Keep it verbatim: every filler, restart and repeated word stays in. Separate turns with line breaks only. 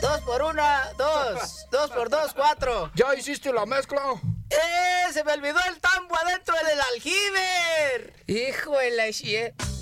Dos por una, dos. Dos por dos, cuatro.
¿Ya hiciste la mezcla?
¡Eh! ¡Se me olvidó el tambo adentro del aljibe!
Hijo de la shit.